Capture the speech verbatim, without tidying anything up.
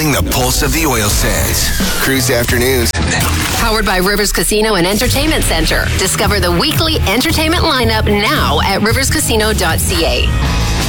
Feeling the pulse of the oil sands. Cruise Afternoons. Powered by Rivers Casino and Entertainment Center. Discover the weekly entertainment lineup now at rivers casino dot c a.